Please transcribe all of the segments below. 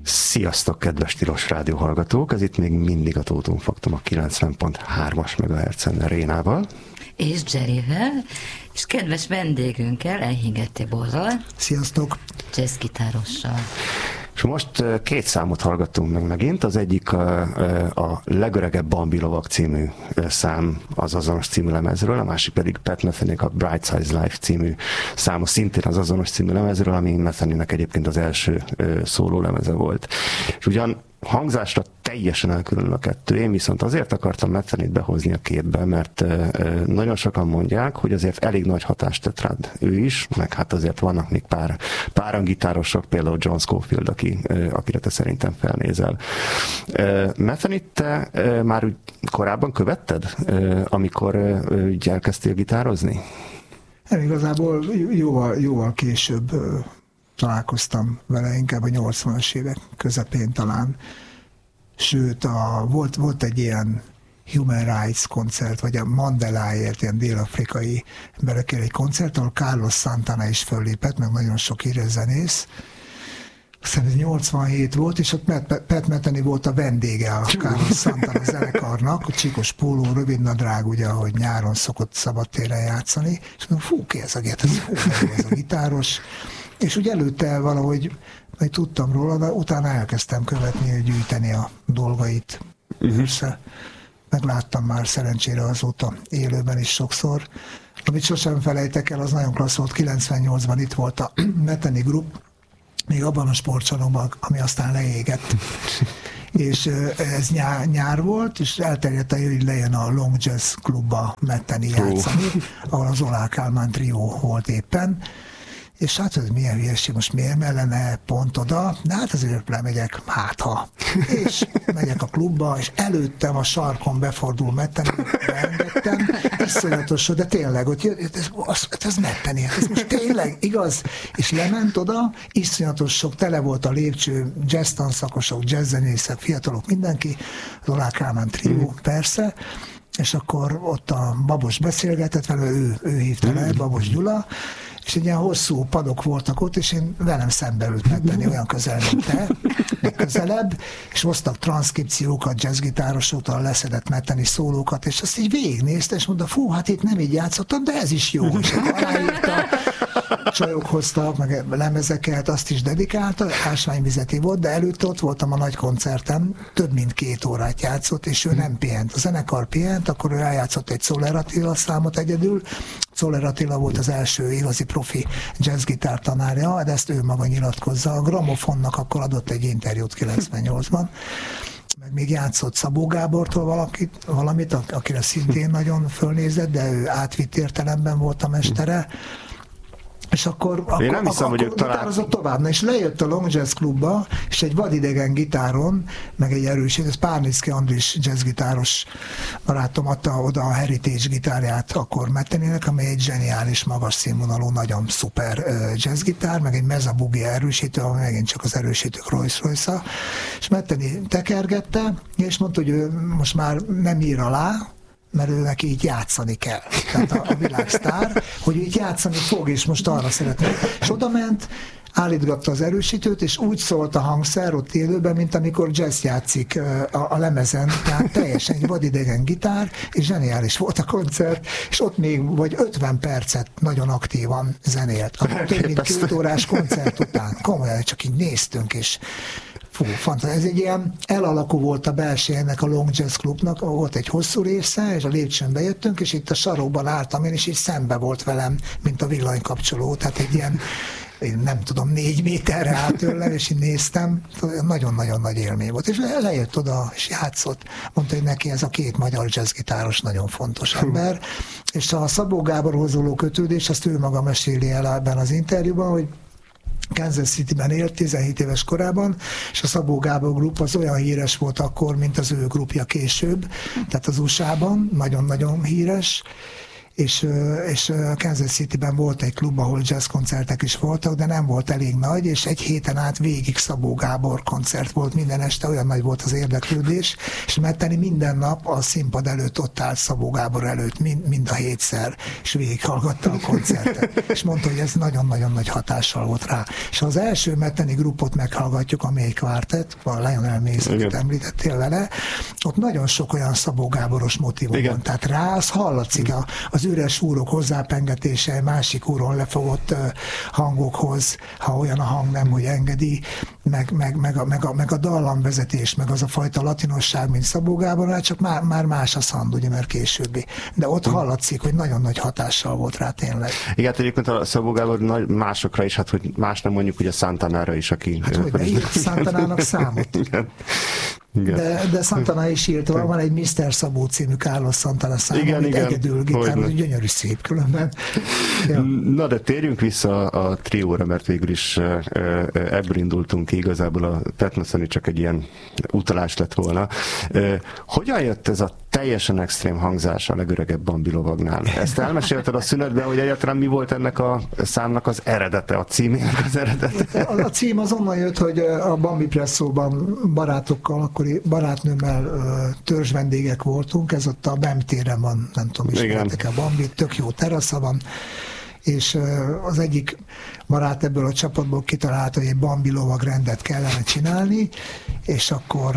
Sziasztok, kedves Tilos Rádió hallgatók! Ez itt még mindig a Tótum Faktum a 90.3-as MHz-en Rénával. És Jerryvel, és kedves vendégünkkel, Ehinger Tiborral. Sziasztok! Jazzgitárossal. És most két számot hallgattunk meg megint. Az egyik a legöregebb Bambi lovag című szám az azonos című lemezről, a másik pedig Pat Metheny-nek a Bright Size Life című száma szintén az azonos című lemezről, ami Metheny-nek egyébként az első szóló lemeze volt. És ugyan hangzásra teljesen elkülönül a kettő. Én viszont azért akartam Metheny-t behozni a képbe, mert nagyon sokan mondják, hogy azért elég nagy hatást tett rád ő is, meg hát azért vannak még páran gitárosok, például John Scofield, akire te szerintem felnézel. Metheny-t te már úgy korábban követted, amikor elkezdtél gitározni? Igazából jóval később találkoztam vele, inkább a 80-as évek közepén talán. Sőt, volt egy ilyen Human Rights koncert, vagy a Mandeláért, ilyen dél-afrikai emberekért egy koncert, ahol Carlos Santana is föllépett, meg nagyon sok híres zenész. Aztán ez 87 volt, és ott Pat Metheny volt a vendége a Carlos Santana zenekarnak, a csíkos póló, rövidnadrág, ugye, ahogy nyáron szokott szabadtéren játszani, és mondom, fú, ki ez a gitáros. És úgy előtte valahogy tudtam róla, de utána elkezdtem követni, gyűjteni a dolgait. Persze megláttam már szerencsére azóta élőben is sokszor. Amit sosem felejtek el, az nagyon klassz volt. 98-ban itt volt a Metheny Group, még abban a sportcsarnokban, ami aztán leégett. És ez nyár volt, és elterjedt, hogy lejön a Long Jazz klubba Metheny játszani, ahol az Oláh Kálmán trió volt éppen. És hát ez milyen hülyeség, most miért mellene pont oda? De hát azért lemegyek, és megyek a klubba, és előttem a sarkon befordul Metheny, beengedtem, iszonyatos, de tényleg, hogy ez Metheny, ez most tényleg igaz? És lement oda, iszonyatos sok, tele volt a lépcső, jazz tanszakosok, jazzzenészek, fiatalok, mindenki, az Oláh Kálmán trió, persze, és akkor ott a Babos beszélgetett vele, ő hívta le, Babos Gyula, és egy ilyen hosszú padok voltak ott, és én velem szembe ült Metheny, olyan közel, mint te, legközelebb, és hoztak transzkripciókat, jazzgitárosoktól leszedett Metheny szólókat, és azt így végignézte, és mondta, fú, hát itt nem így játszottam, de ez is jó. És aláírta, csajok hoztak, meg lemezeket, azt is dedikálta, ásványvizeti volt, de előtte ott voltam a nagy koncertem, több mint 2 órát játszott, és ő nem pihent. A zenekar pihent, akkor ő eljátszott egy Czoller Attila számot egyedül. Czoller Attila volt az első igazi profi jazzgitár tanárja, de ezt ő maga nyilatkozza. A Gramofonnak akkor adott egy interjút 98-ban. Meg még játszott Szabó Gábortól valamit, akire szintén nagyon fölnézett, de ő átvitt értelemben volt a mestere. És akkor gitározott tovább. Na, és lejött a Long Jazz klubba, és egy vadidegen gitáron, meg egy erősít, ez Párnicki Andris jazzgitáros barátom adta oda a Heritage gitárját akkor Methenynek, amely egy zseniális, magas színvonalú, nagyon szuper jazzgitár, meg egy Mesa Boogie erősítő, ami megint csak az erősítők Rolls-Royce-a. És Metheny tekergette, és mondta, hogy ő most már nem ír alá, mert ő neki így játszani kell. Tehát a világsztár, hogy így játszani fog, és most arra szeretne. És oda ment, állítgatta az erősítőt, és úgy szólt a hangszer ott élőben, mint amikor jazz játszik a lemezen, tehát teljesen egy vadidegen gitár, és zseniális volt a koncert, és ott még vagy 50 percet nagyon aktívan zenélt. Több mint 2 órás koncert után. Komolyan, csak így néztünk, és fú, fantasztikus. Ez egy ilyen elalakú volt a belsejének a Long Jazz Clubnak, volt egy hosszú része, és a lépcsőn bejöttünk, és itt a sarokban álltam én, és így szembe volt velem, mint a villanykapcsoló, tehát egy ilyen, én nem tudom, 4 méterre állt tőlem, és így néztem, nagyon-nagyon nagy élmény volt. És lejött oda, és játszott. Mondta, hogy neki ez a 2 magyar jazzgitáros nagyon fontos ember. És a Szabó Gáborhoz való kötődés, azt ő maga meséli el ebben az interjúban, hogy Kansas Cityben élt 17 éves korában, és a Szabó Gábor Group az olyan híres volt akkor, mint az ő grupja később, tehát az USA-ban, nagyon-nagyon híres, és Kansas Cityben volt egy klub, ahol jazzkoncertek is voltak, de nem volt elég nagy, és egy héten át végig Szabó Gábor koncert volt minden este, olyan nagy volt az érdeklődés, és Metteni minden nap a színpad előtt ott állt Szabó Gábor előtt, mind a hétszer, és végighallgatta a koncertet, és mondta, hogy ez nagyon-nagyon nagy hatással volt rá. És az első Metteni grupot meghallgatjuk, ami egy kvártett, a Lionel Mason-t említettél vele, ott nagyon sok olyan Szabó Gáboros motívum van, tehát rá az hallatszik, az üres úrok hozzápengetése, másik úron lefogott hangokhoz, ha olyan a hang nem, hogy engedi, meg a dallamvezetés, meg az a fajta latinosság, mint Szabó Gábornál, csak már más a szand, ugye, mert későbbi. De ott hallatszik, hogy nagyon nagy hatással volt rá tényleg. Igen, egyébként a Szabó Gábor másokra is, hát hogy más nem mondjuk, ugye Santanára is, aki... Hát hogy ne írt Santanának számot. Igen. De Santana is írt, van egy Mr. Szabó című Carlos Santana szám, amit egyedül gitároz, gyönyörű szép különben. Ja. Na de térjünk vissza a trióra, mert végül is ebből indultunk ki, igazából a Pat Metheny csak egy ilyen utalás lett volna. Hogyan jött ez a teljesen extrém hangzás a legöregebb Bambi lovagnál? Ezt elmesélted a szünetben, hogy egyáltalán mi volt ennek a számnak az eredete, a címének az eredete? A cím az onnan jött, hogy a Bambi Presszóban barátokkal, akkori barátnőmmel törzs vendégek voltunk, ez ott a BEM téren van, nem tudom, ismertek a Bambi, tök jó terasza van, és az egyik barát ebből a csapatból kitalálta, hogy egy Bambi lovagrendet kellene csinálni, és akkor,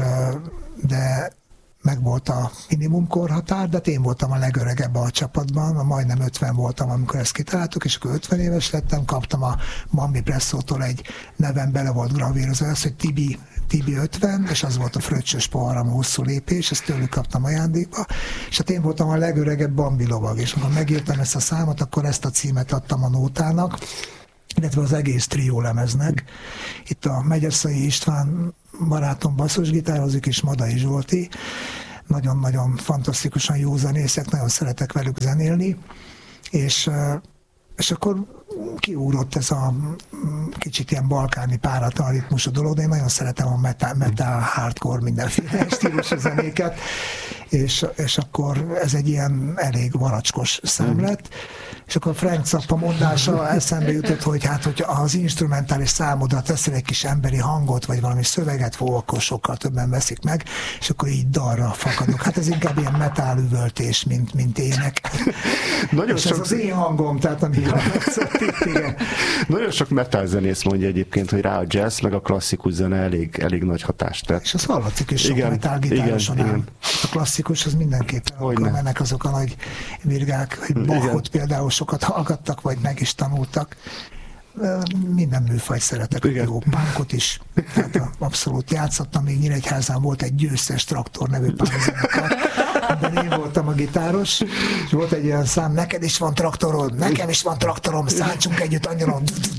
de megvolt a minimum korhatár, de én voltam a legöregebb a csapatban, majdnem 50 voltam, amikor ezt kitaláltuk, és akkor 50 éves lettem, kaptam a Bambi Presszótól egy nevem, bele volt gravírozva, az, hogy Tibi 50, és az volt a fröccsös poharam, hosszú lépés, ezt tőlük kaptam ajándékba, és hát én voltam a legöregebb Bambi lovag, és amikor megírtam ezt a számot, akkor ezt a címet adtam a nótának, illetve az egész trió lemeznek. Itt a Megyeszai István barátom basszusgitározik, és Madai Zsolti, nagyon-nagyon fantasztikusan jó zenészek, nagyon szeretek velük zenélni, és akkor kiúrott ez a kicsit ilyen balkáni páratlan ritmusú dolog, de én nagyon szeretem a metal hardcore, mindenféle stílusú zenéket, és akkor ez egy ilyen elég varacskos szám lett, és akkor Frank Zappa mondása eszembe jutott, hogy hát, hogyha az instrumentális számodra teszel egy kis emberi hangot, vagy valami szöveget, akkor sokkal többen veszik meg, és akkor így dalra fakadok. Hát ez inkább ilyen metal üvöltés, mint ének. Nagyon és sok... ez az én hangom, tehát ami igen. Nagyon sok metal zenész mondja egyébként, hogy rá a jazz, meg a klasszikus zene elég nagy hatást tett. És az hallatszik is sok metal gitároson ám. A klasszikus az mindenképpen, akkor mennek azok a nagy virgák, hogy Bachot például sokat hallgattak, vagy meg is tanultak. Minden műfajt szeretek, jó punkot is. Tehát abszolút játszottam, még Nyíregyházán volt egy Győztes Traktor nevű punkzenekar, de én voltam a gitáros, és volt egy olyan szám, neked is van traktorod, nekem is van traktorom, szántsunk együtt annyira,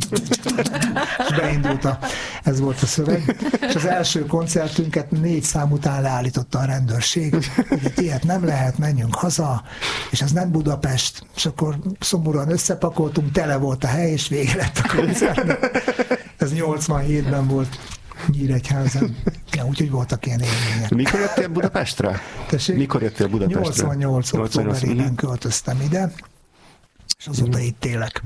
és beindult ez volt a szöveg. És az első koncertünket 4 szám után leállította a rendőrség, hogy itt ilyet nem lehet, menjünk haza, és ez nem Budapest, és akkor szomorúan összepakoltunk, tele volt a hely, és vége lett a koncert. Ez 87-ben volt Nyíregyházán. Ja, úgyhogy voltak ilyen élmények. Mikor jöttél Budapestre? Tessék? Mikor jöttél Budapestre? 88 októberében költöztem ide, és azóta itt élek.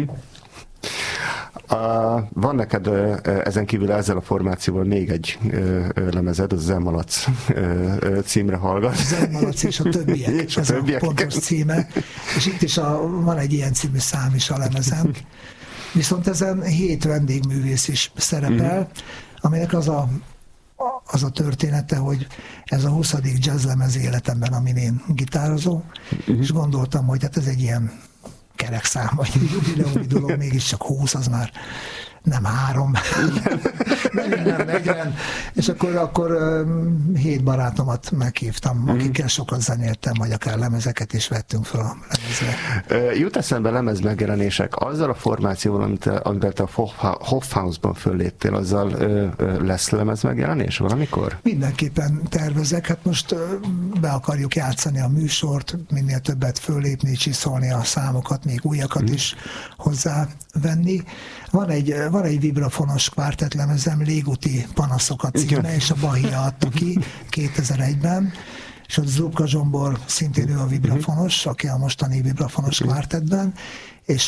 Van neked ezen kívül ezzel a formációval még egy lemezed, az Zenmalac címre hallgat. Zenmalac és a többiek, és ez a pontos címe. És itt is van egy ilyen című szám is a lemezen. Viszont ezen 7 vendégművész is szerepel, aminek az a története, hogy ez a 20. jazzlemez életemben, amin én gitározom, és gondoltam, hogy hát ez egy ilyen kerekszám, vagy jubileumi dolog, mégiscsak 20, az már nem 3, nem 40, és akkor 7 barátomat meghívtam, akikkel sokat zenéltem, vagy akár lemezeket is vettünk fel a lemezre. Jut eszembe lemez megjelenések, azzal a formációval, amivel te a Hofhausban fölléptél, azzal lesz lemez megjelenés valamikor? Mindenképpen tervezek, hát most be akarjuk játszani a műsort, minél többet föllépni, csiszolni a számokat, még újakat is hozzávenni. Van egy vibrafonos kvártettlemezem, Légúti panaszokat címe, és a Bahia adta ki 2001-ben, és ott Zubka Zsombor, szintén ő a vibrafonos, aki a mostani vibrafonos kvártettben, és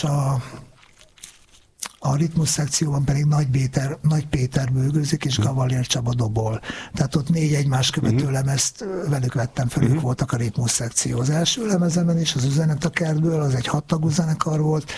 a ritmus szekcióban pedig Nagy Péter bőgőzik, és Gavalér Csaba dobol. Tehát ott 4 egymás követő lemezt velük vettem fel, ők voltak a ritmus szekció. Az első lemezemen is, az Üzenet a kertből, az egy 6 tagú zenekar volt,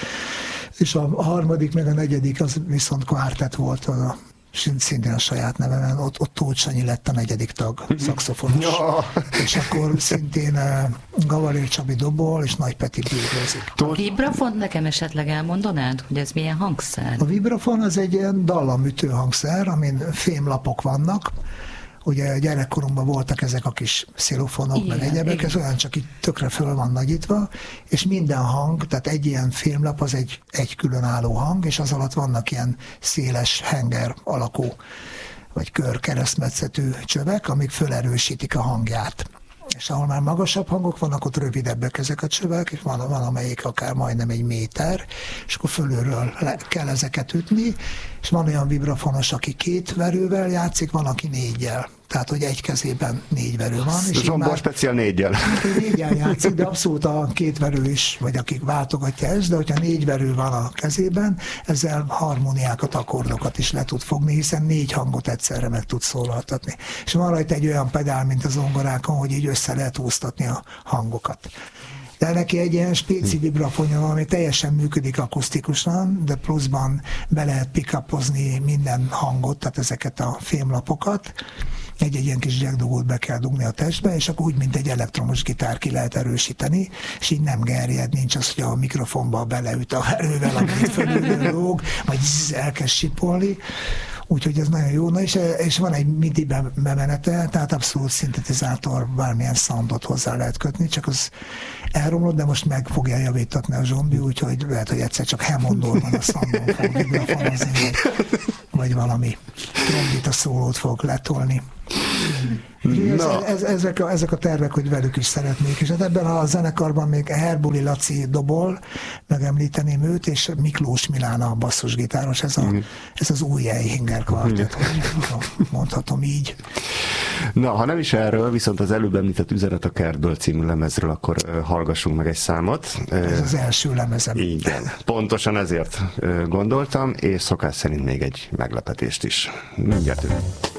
és a harmadik, meg a negyedik, az viszont kvártett volt, szintén a saját nevemen, ott Tóth Sanyi lett a 4. tag, szaxofonos. És akkor szintén Gavalér Csabi dobol, és Nagy Peti bőgőzik. A vibrafont nekem esetleg elmondanád, hogy ez milyen hangszer? A vibrafon az egy ilyen dallamütő hangszer, amin fémlapok vannak. Ugye gyerekkorunkban voltak ezek a kis szilofonok, meg egyebek, ez olyan csak itt tökre föl van nagyítva, és minden hang, tehát egy ilyen fémlap az egy különálló hang, és az alatt vannak ilyen széles henger alakú, vagy kör keresztmetszetű csövek, amik felerősítik a hangját. És ahol már magasabb hangok vannak, ott rövidebbek ezek a csövek, és van amelyik akár majdnem 1 méter, és akkor fölülről kell ezeket ütni, és van olyan vibrafonos, aki 2 verővel játszik, van, aki 4-jel. Tehát, hogy egy kezében 4 verő van. És Zsombor speciál 4-jel. 4-jel játszik, de abszolút a 2 verő is, vagy akik váltogatja ezt, de hogyha 4 verő van a kezében, ezzel harmóniákat, akkordokat is le tud fogni, hiszen 4 hangot egyszerre meg tud szólaltatni. És van rajta egy olyan pedál, mint a zongorákon, hogy így össze lehet húztatni a hangokat. De neki egy ilyen spéci vibrafonja van, ami teljesen működik akusztikusan, de pluszban be lehet pick-upozni minden hangot, tehát ezeket a fémlapokat. Egy ilyen kis jackdogót be kell dugni a testbe, és akkor úgy, mint egy elektromos gitár ki lehet erősíteni, és így nem gerjed, nincs az, hogy a mikrofonba beleüt a erővel, amit fölülről lóg, vagy elkezd sipolni. Úgyhogy ez nagyon jó. Na és van egy MIDI bemenete, tehát abszolút szintetizátor, bármilyen soundot hozzá lehet kötni, csak az elromlott, de most meg fogja javítatni a Zsombi, úgyhogy lehet, hogy egyszer csak Hammondból van a soundon fog vibrafonozni, vagy valami trombita szólót fog letolni. Ezek a tervek, hogy velük is szeretnék, és hát ebben a zenekarban még Herbuli Laci dobol, megemlíteném őt, és Miklós Milán a basszusgitáros, ez az új Eichinger kvartett, hogy mondhatom így. Na, ha nem is erről, viszont az előbb említett Üzenet a kertből című lemezről, akkor hallgassunk meg egy számot. Ez az első lemezem. Igen, pontosan ezért gondoltam, és szokás szerint még egy meglepetést is. Mindjárt jövünk.